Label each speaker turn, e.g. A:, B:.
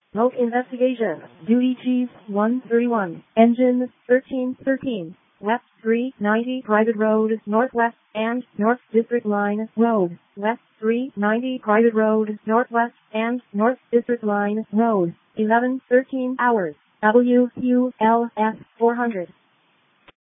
A: Smoke investigation. Duty Chief 131. Engine 1313. West 390 Private Road, Northwest, and North District Line Road. West 390 Private Road, Northwest, and North District Line Road. 11:13 hours. WQLF 400.